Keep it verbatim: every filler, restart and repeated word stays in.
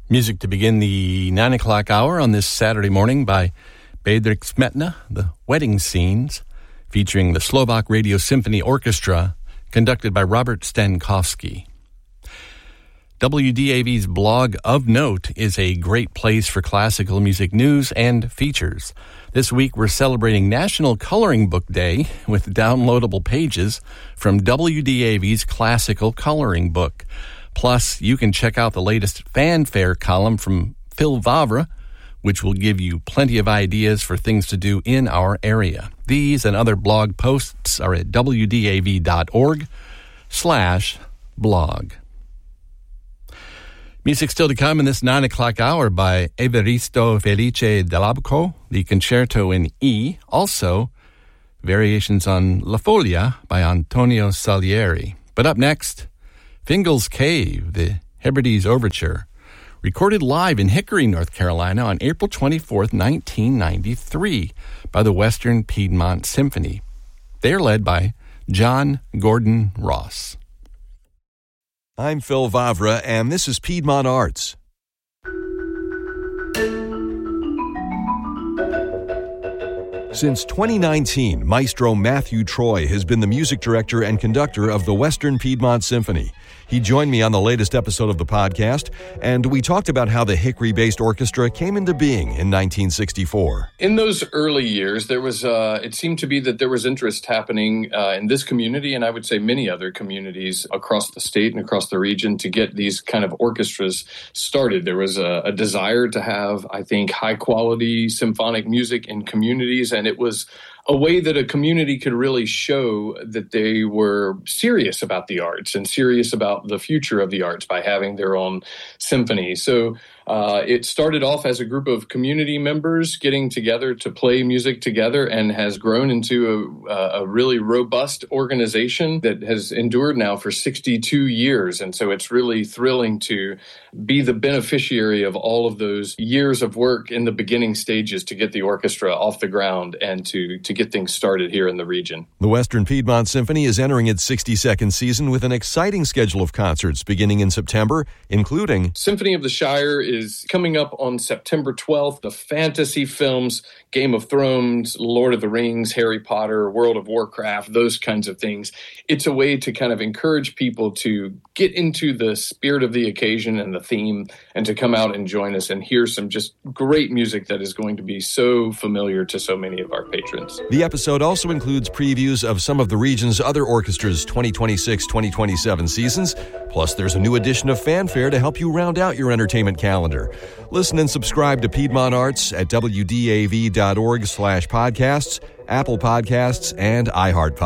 Music to begin the nine o'clock hour on this Saturday morning by Bedřich Smetana, The Wedding Scenes, featuring the Slovak Radio Symphony Orchestra, conducted by Robert Stankowski. W D A V's blog of note is a great place for classical music news and features. This week we're celebrating National Coloring Book Day with downloadable pages from W D A V's Classical Coloring Book. Plus, you can check out the latest fanfare column from Phil Vavra, which will give you plenty of ideas for things to do in our area. These and other blog posts are at wdav.org slash blog. Music still to come in this nine o'clock hour by Evaristo Felice Dell'Abaco, the Concerto in E. Also, variations on La Foglia by Antonio Salieri. But up next, Fingal's Cave, the Hebrides Overture, recorded live in Hickory, North Carolina on April twenty-fourth, nineteen ninety-three by the Western Piedmont Symphony. They are led by John Gordon Ross. I'm Phil Vavra, and this is Piedmont Arts. Since twenty nineteen, Maestro Matthew Troy has been the music director and conductor of the Western Piedmont Symphony. He joined me on the latest episode of the podcast, and we talked about how the Hickory-based orchestra came into being in nineteen sixty-four. In those early years, there was uh, it seemed to be that there was interest happening uh, in this community, and I would say many other communities across the state and across the region, to get these kind of orchestras started. There was a, a desire to have, I think, high-quality symphonic music in communities, and it was a way that a community could really show that they were serious about the arts and serious about the future of the arts by having their own symphony. So uh, it started off as a group of community members getting together to play music together, and has grown into a, a really robust organization that has endured now for sixty-two years. And so it's really thrilling to be the beneficiary of all of those years of work in the beginning stages to get the orchestra off the ground and to, to get things started here in the region. The Western Piedmont Symphony is entering its sixty-second season with an exciting schedule of concerts beginning in September, including Symphony of the Shire is coming up on September twelfth. The fantasy films, Game of Thrones, Lord of the Rings, Harry Potter, World of Warcraft, those kinds of things. It's a way to kind of encourage people to get into the spirit of the occasion and the theme, and to come out and join us and hear some just great music that is going to be so familiar to so many of our patrons. The episode also includes previews of some of the region's other orchestras' twenty twenty-six twenty twenty-seven seasons. Plus, there's a new edition of Fanfare to help you round out your entertainment calendar. Listen and subscribe to Piedmont Arts at wdav.org slash podcasts, Apple Podcasts, and iHeart Podcasts.